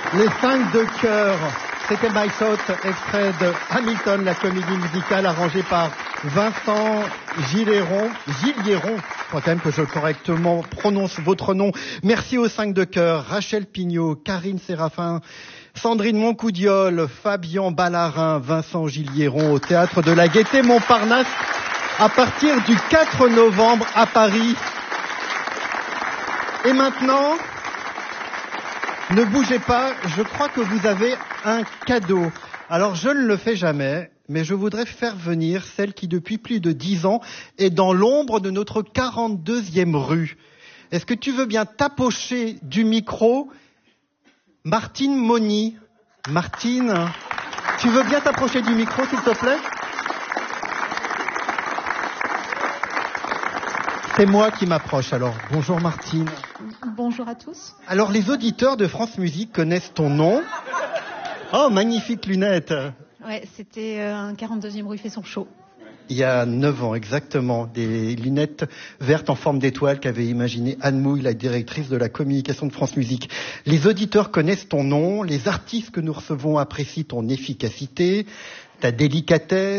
Les 5 de cœur, c'était My Thought, extrait de Hamilton, la comédie musicale arrangée par Vincent Gilliéron. Je crois quand même que je correctement prononce votre nom. Merci aux 5 de cœur, Rachel Pignot, Karine Séraphin, Sandrine Moncoudiol, Fabien Ballarin, Vincent Gilliéron au Théâtre de la Gaîté Montparnasse à partir du 4 novembre à Paris. Et maintenant, ne bougez pas, je crois que vous avez un cadeau. Alors je ne le fais jamais, mais je voudrais faire venir celle qui depuis plus de 10 ans est dans l'ombre de notre 42e rue. Est-ce que tu veux bien t'approcher du micro, Martine Moni? Martine, tu veux bien t'approcher du micro, s'il te plaît? C'est moi qui m'approche alors. Bonjour Martine. Bonjour à tous. Alors les auditeurs de France Musique connaissent ton nom. Oh, magnifique lunettes. Ouais, c'était un 42e rue fait son show. Il y a 9 ans exactement, des lunettes vertes en forme d'étoile qu'avait imaginé Anne Mouille, la directrice de la communication de France Musique. Les auditeurs connaissent ton nom, les artistes que nous recevons apprécient ton efficacité, ta délicatesse,